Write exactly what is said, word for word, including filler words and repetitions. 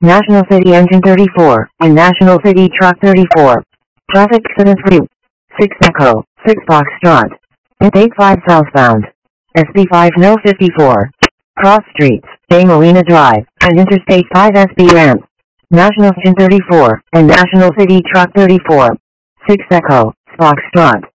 National City Engine thirty-four, and National City Truck thirty-four. Traffic accident route. six Echo, six Foxtrot. eight five southbound. S B five No fifty-four. Cross streets, Bay Marina Drive, and Interstate five S B ramp. National Engine thirty-four, and National City Truck thirty-four. six Echo, Foxtrot.